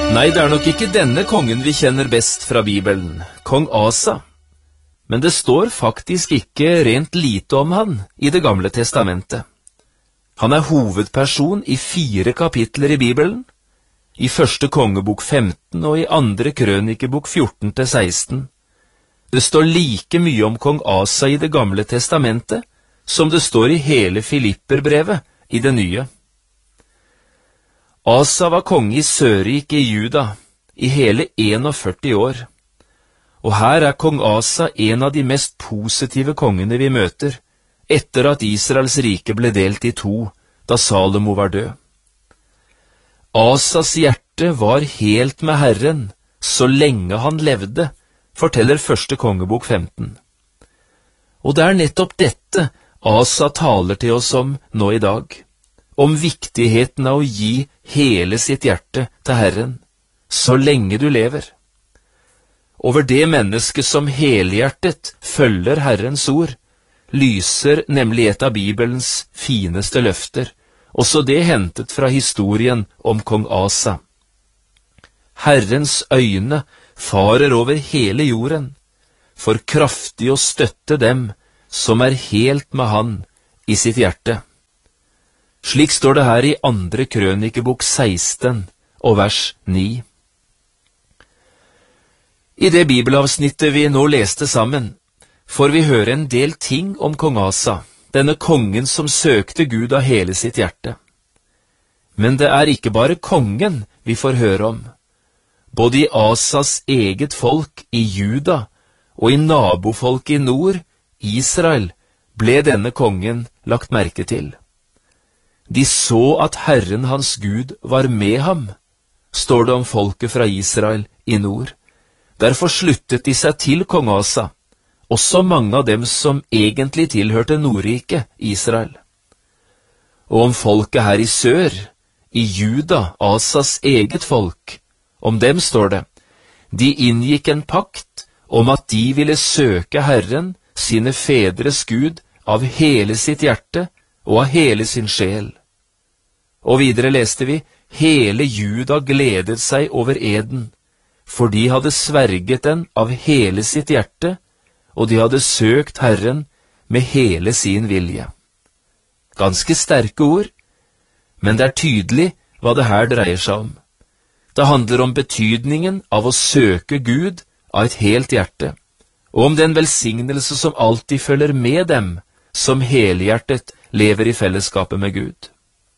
Nei, det er nok ikke denne kongen vi kjenner best fra Bibelen, kong Asa. Men det står faktisk ikke rent lite om han i Det gamle testamentet. Han er hovedperson i 4 kapitler i Bibelen, i første kongebok 15 og i andre krønikebok 14-16. Det står like mye om kong Asa i Det gamle testamentet som det står i hele Filipperbrevet i det nye. Asa var konge i Sørriket i Juda i hele 41 år, og her er kong Asa en av de mest positive kongene vi møter, etter at Israels rike ble delt i 2 da Salomo var død. Asas hjerte var helt med Herren så lenge han levde, forteller første kongebok 15. Og det er nettopp dette Asa taler til oss om nå i dag, om viktigheten av å gi hele sitt hjerte til Herren, så lenge du lever. Over det mennesket som helhjertet følger Herrens ord, lyser nemlig et av Bibelens fineste løfter, også det hentet fra historien om kong Asa. Herrens øyne farer over hele jorden, for kraftig å støtte dem som er helt med han i sitt hjerte. Slik står det her i andre krønikebok 16 og vers 9. I det bibelavsnittet vi nå leste sammen, får vi høre en del ting om kong Asa, denne kongen som søkte Gud av hele sitt hjerte. Men det er ikke bare kongen vi får høre om. Både i Asas eget folk i Juda og i nabofolk i nord, Israel, ble denne kongen lagt merke til. De så at Herren hans Gud var med ham, står det om folket fra Israel i nord. Derfor sluttet de seg til kong Asa, også mange av dem som egentlig tilhørte Nordriket, Israel. Og om folket her i sør, i Juda, Asas eget folk, om dem står det, de inngikk en pakt om at de ville søke Herren, sine fedres Gud, av hele sitt hjerte og av hele sin sjel. Og videre leste vi, hele Juda gledet seg over eden, for de hadde sverget den av hele sitt hjerte, og de hadde søkt Herren med hele sin vilje. Ganske sterke ord, men det er tydelig hva det her dreier seg om. Det handler om betydningen av å søke Gud av et helt hjerte, og om den velsignelse som alltid følger med dem som helhjertet lever i fellesskapet med Gud.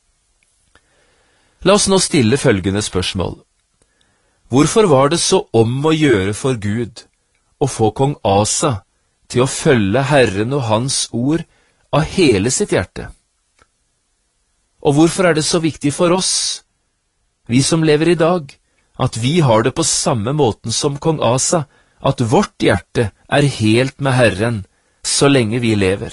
La oss nå stille følgende spørsmål. Hvorfor var det så om å gjøre for Gud å få kong Asa til å følge Herren og hans ord av hele sitt hjerte? Og hvorfor er det så viktig for oss, vi som lever i dag, at vi har det på samme måten som kong Asa, at vårt hjerte er helt med Herren så lenge vi lever?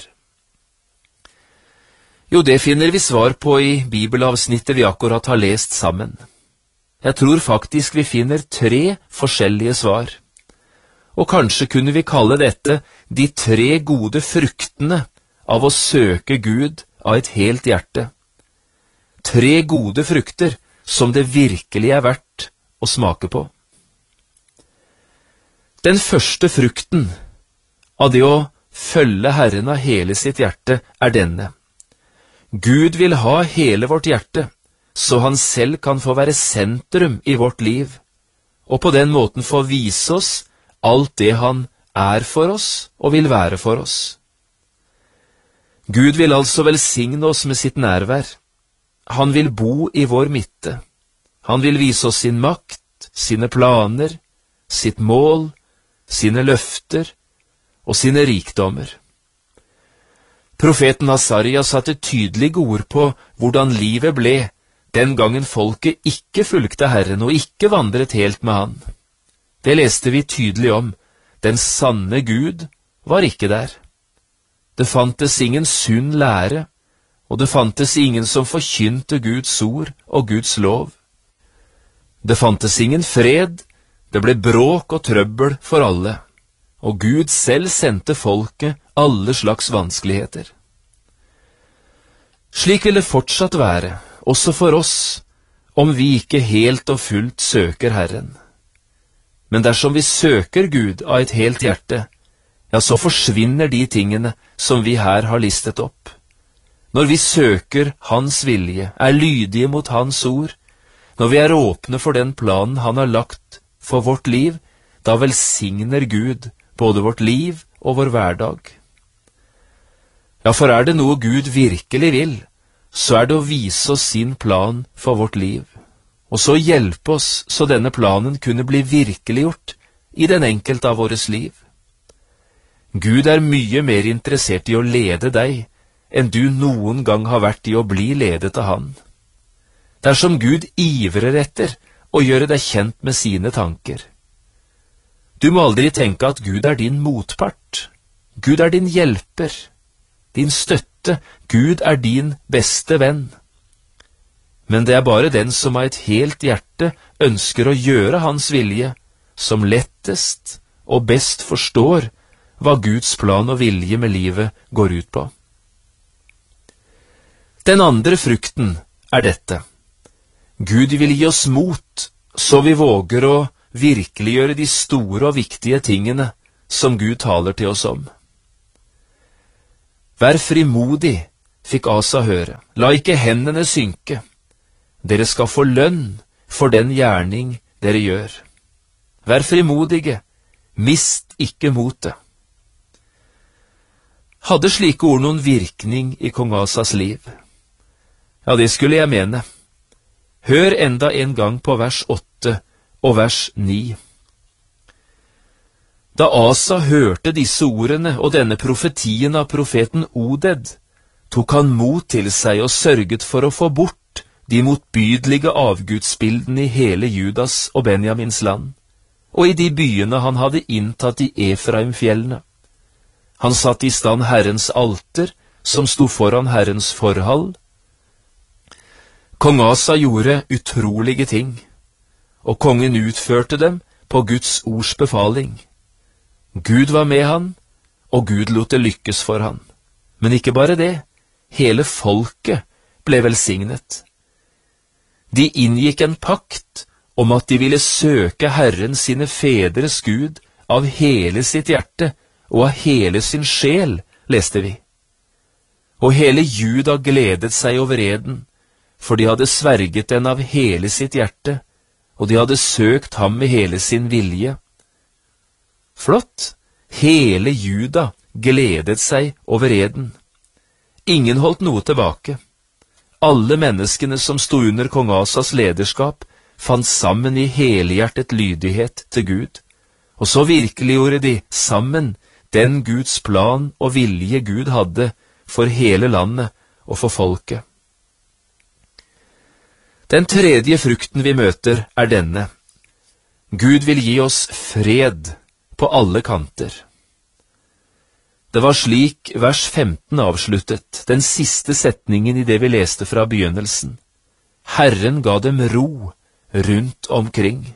Jo, det finner vi svar på i bibelavsnittet vi akkurat har lest sammen. Jeg tror faktisk vi finner 3 forskjellige svar. Og kanskje kunne vi kalle dette de 3 gode fruktene av å søke Gud av et helt hjerte. 3 gode frukter som det virkelig er verdt å smake på. Den første frukten av det å følge Herren av hele sitt hjerte er denne. Gud vil ha hele vårt hjerte, så han selv kan få være sentrum i vårt liv, og på den måten få vise oss alt det han er for oss og vil være for oss. Gud vil altså velsigne oss med sitt nærvær. Han vil bo i vår midte. Han vil vise oss sin makt, sine planer, sitt mål, sine løfter og sine rikdommer. Profeten Asaria satte tydelige ord på hvordan livet ble den gangen folket ikke fulgte Herren og ikke vandret helt med han. Det leste vi tydelig om. Den sanne Gud var ikke der. Det fantes ingen sunn lære, og det fantes ingen som forkynte Guds ord og Guds lov. Det fantes ingen fred, det ble bråk og trøbbel for alle, og Gud selv sendte folket alle slags vanskeligheter. Slik vil det fortsatt være, også for oss, om vi ikke helt og fullt søker Herren. Men dersom vi søker Gud av et helt hjerte, ja, så forsvinner de tingene som vi her har listet opp. Når vi søker Hans vilje, er lydige mot Hans ord, når vi er åpne for den planen Han har lagt for vårt liv, da velsigner Gud både vårt liv og vår hverdag. Ja, for er det noe Gud virkelig vil, så er det å vise oss sin plan for vårt liv, og så hjelpe oss så denne planen kunne bli virkeliggjort i den enkelte av våres liv. Gud er mye mer interessert i å lede deg enn du noen gang har vært i å bli ledet av Han. Dersom Gud ivrer etter å gjøre deg kjent med sine tanker. Du må aldri tenke at Gud er din motpart. Gud er din hjelper, din støtte. Gud er din beste venn. Men det er bare den som av et helt hjerte ønsker å gjøre Hans vilje, som lettest og best forstår hva Guds plan og vilje med livet går ut på. Den andre frukten er dette. Gud vil gi oss mot, så vi våger å virkeliggjøre de store og viktige tingene som Gud taler til oss om. Vær frimodig, fikk Asa høre, la ikke hendene synke. Dere skal få lønn for den gjerning dere gjør. Vær frimodige, mist ikke motet. Hadde slike ord noen virkning i kong Asas liv? Ja, det skulle jeg mene. Hør enda en gang på vers 8 og vers 9. Da Asa hørte disse ordene og denne profetien av profeten Oded, tok han mot til seg og sørget for å få bort de motbydelige avgudsbildene i hele Judas og Benjamins land, og i de byene han hadde inntatt i Efraimfjellene. Han satte i stand Herrens alter, som sto foran Herrens forhall. Kong Asa gjorde utrolige ting, og kongen utførte dem på Guds ords befaling. Gud var med han, og Gud lot det lykkes for han. Men ikke bare det, hele folket ble velsignet. De inngikk en pakt om at de ville søke Herren sine fedres Gud av hele sitt hjerte og av hele sin sjel, leste vi. Og hele Juda gledet seg over eden, for de hadde sverget den av hele sitt hjerte, og de hadde søkt ham med hele sin vilje. Flott! Hele Juda gledet seg over eden. Ingen holdt noe tilbake. Alle menneskene som stod under kong Asas lederskap, fant sammen i helhjertet lydighet til Gud, og så virkeliggjorde de sammen den Guds plan og vilje Gud hadde for hele landet og for folket. Den tredje frukten vi møter er denne. Gud vil gi oss fred på alle kanter. Det var slik vers 15 avsluttet, den siste setningen i det vi leste fra begynnelsen. Herren ga dem ro rundt omkring.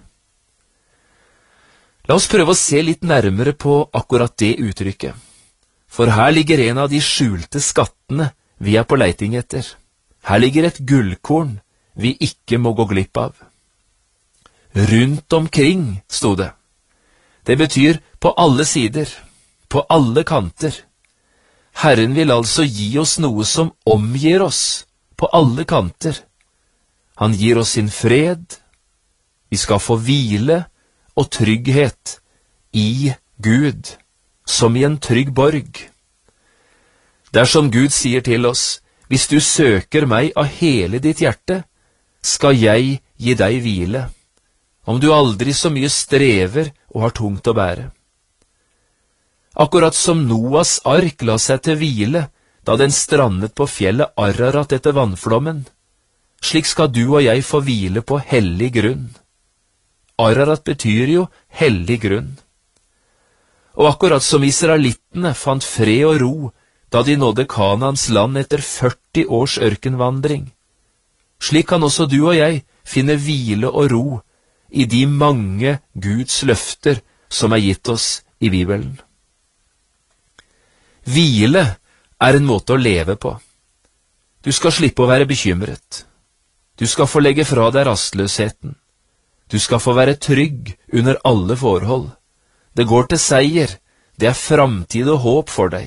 La oss prøve å se litt nærmere på akkurat det uttrykket, for her ligger en av de skjulte skattene vi er på leiting etter. Her ligger et gullkorn vi ikke må gå glipp av. Rundt omkring, sto det. Det betyr på alle sider, på alle kanter. Herren vil altså gi oss noe som omgir oss, på alle kanter. Han gir oss sin fred, vi skal få hvile og trygghet i Gud, som i en trygg borg. Dersom Gud sier til oss, hvis du søker meg av hele ditt hjerte, skal jeg gi deg hvile, om du aldri så mye strever og har tungt å bære. Akkurat som Noas ark la seg til hvile da den strandet på fjellet Ararat etter vannflommen, slik skal du og jeg få hvile på hellig grunn. Ararat betyr jo hellig grunn. Og akkurat som israelittene fant fred og ro da de nådde Kanaans land etter 40 års ørkenvandring, slik kan også du og jeg finne hvile og ro i de mange Guds løfter som er gitt oss i Bibelen. Hvile er en måte å leve på. Du skal slippe å være bekymret. Du skal få legge fra deg rastløsheten. Du skal få være trygg under alle forhold. Det går til seier. Det er framtid og håp for deg.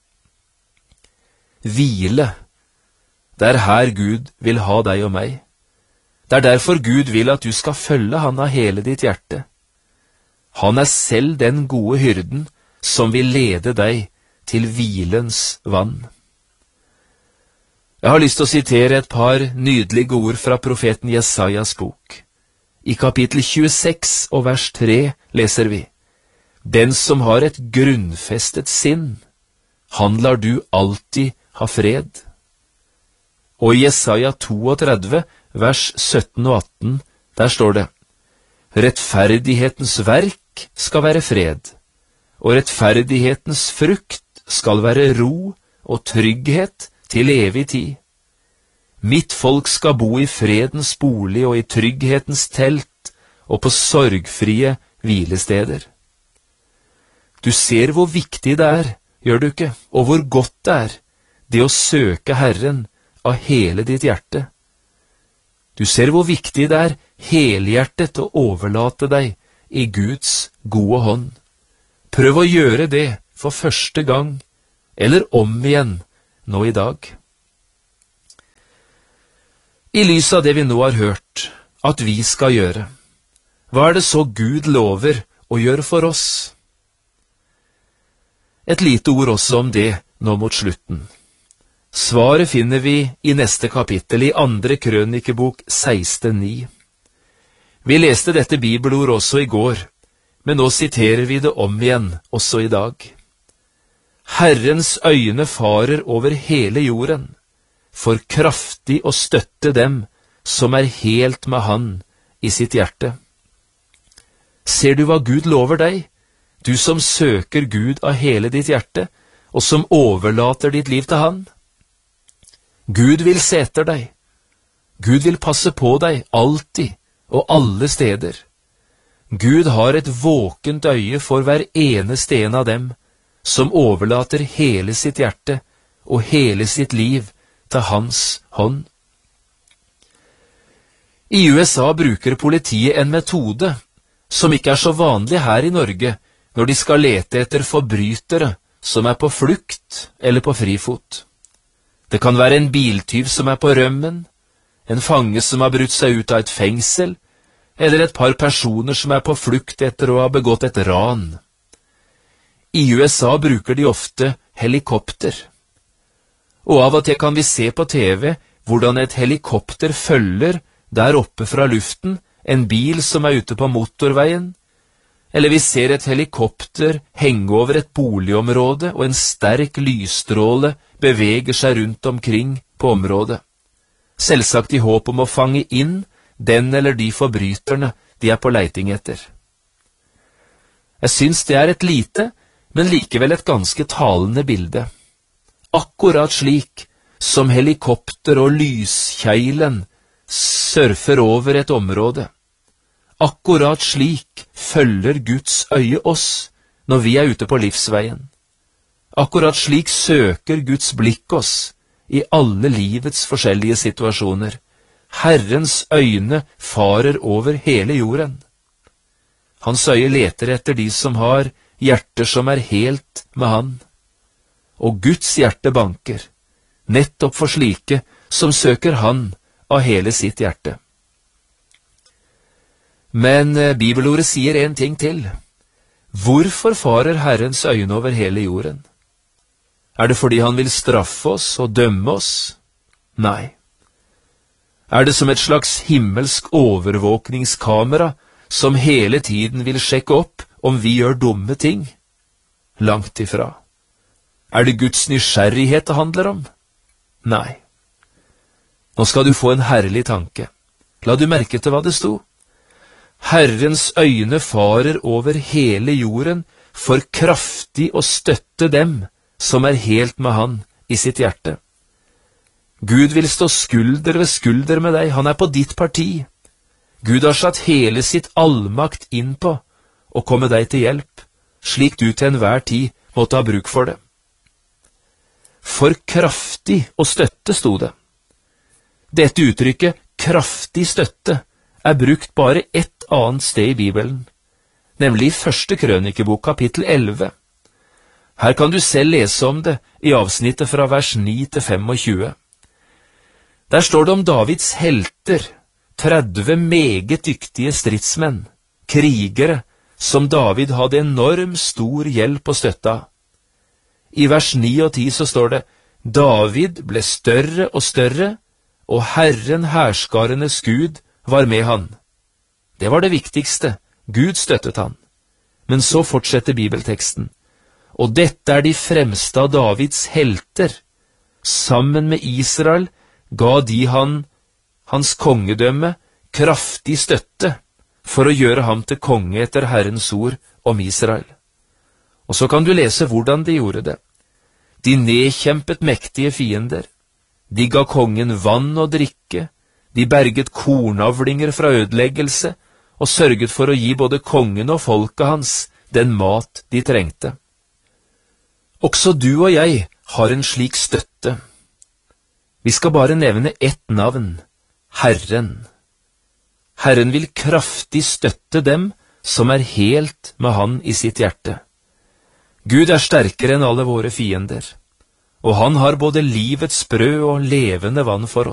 Hvile. Det er her Gud vil ha deg og meg. Det er derfor Gud vil at du skal følge han av hele ditt hjerte. Han er selv den gode hyrden som vil lede deg til hvilens vann. Jeg har lyst til å sitere et par nydelige ord fra profeten Jesajas bok. I kapittel 26 og vers 3 leser vi: Den som har et grunnfestet sinn, han lar du alltid ha fred. Og i Jesaja 32, vers 17 og 18, der står det: Rettferdighetens verk skal være fred, og rettferdighetens frukt skal være ro og trygghet til evig tid. Mitt folk skal bo i fredens bolig og i trygghetens telt og på sorgfrie hvilesteder. Du ser hvor viktig det er, gjør du ikke, og hvor godt det er, det å søke Herren av hele ditt hjerte. Du ser hvor viktig det er helhjertet å overlate deg i Guds gode hånd. Prøv å gjøre det for første gang, eller om igjen, nå i dag. I lys av det vi nå har hørt at vi skal gjøre, hva er det så Gud lover å gjøre for oss? Et lite ord også om det nå mot slutten. Svaret finner vi i neste kapittel i 2. Krønikebok 16:9. Vi leste dette bibelord også i går, men nå siterer vi det om igjen også i dag. Herrens øyne farer over hele jorden, for kraftig å støtte dem som er helt med han i sitt hjerte. Ser du hva Gud lover deg, du som søker Gud av hele ditt hjerte, og som overlater ditt liv til han? Gud vil se etter deg. Gud vil passe på deg alltid og alle steder. Gud har et våkent øye for hver eneste en av dem som overlater hele sitt hjerte og hele sitt liv til hans hånd. I USA bruker politiet en metode som ikke er så vanlig her i Norge når de skal lete etter forbrytere som er på flukt eller på frifot. Det kan være en biltyv som er på rømmen, en fange som har brutt seg ut av et fengsel, eller et par personer som er på flukt etter å ha begått et ran. I USA bruker de ofte helikopter. Og av og til kan vi se på TV hvordan et helikopter følger der oppe fra luften en bil som er ute på motorveien, eller vi ser et helikopter henge over et boligområde og en sterk lysstråle beveger seg rundt omkring på området, selvsagt i håp om å fange inn den eller de forbryterne de er på leiting etter. Jeg synes det er et lite, men likevel et ganske talende bilde. Akkurat slik som helikopter og lyskjeilen surfer over et område. Akkurat slik følger Guds øye oss når vi er ute på livsveien. Akkurat slik søker Guds blikk oss i alle livets forskjellige situasjoner. Herrens øyne farer over hele jorden. Hans øye leter etter de som har hjerter som er helt med han. Og Guds hjerte banker, nettopp for slike som søker han av hele sitt hjerte. Men bibelordet sier en ting til. Hvorfor farer Herrens øyne over hele jorden? Er det fordi han vil straffe oss og dømme oss? Nei. Er det som et slags himmelsk overvåkningskamera som hele tiden vil sjekke opp om vi gjør dumme ting? Langt ifra. Er det Guds nysgjerrighet det handler om? Nei. Nå skal du få en herlig tanke. La du merke til hva det sto? Herrens øyne farer over hele jorden for kraftig å støtte dem som er helt med han i sitt hjerte. Gud vil stå skulder ved skulder med deg, han er på ditt parti. Gud har satt hele sitt allmakt inn på å komme deg til hjelp, slik du til enhver tid måtte ha bruk for det. For kraftig å støtte, sto det. Dette uttrykket, kraftig støtte er brukt bare ett annet sted i Bibelen, nemlig i 1. Krønikebok kapittel 11. Her kan du selv lese om det i avsnittet fra vers 9 til 25. Der står det om Davids helter, 30 meget dyktige stridsmenn, krigere, som David hadde enorm stor hjelp og støtte av. I vers 9 og 10 så står det, David ble større og større, og Herren herskarenes Gud var med han. Det var det viktigste, Gud støttet han. Men så fortsetter bibelteksten. Og dette er de fremste av Davids helter. Sammen med Israel ga de hans kongedømme kraftig støtte for å gjøre ham til konge etter Herrens ord om Israel. Og så kan du lese hvordan de gjorde det. De nedkjempet mektige fiender. De ga kongen vann og drikke. De berget kornavlinger fra ødeleggelse og sørget for å gi både kongen og folket hans den mat de trengte. Også du og jeg har en slik støtte. Vi skal bare nevne ett navn, Herren. Herren vil kraftig støtte dem som er helt med Han i sitt hjerte. Gud er sterkere enn alle våre fiender, og Han har både livets brød og levende vann for oss.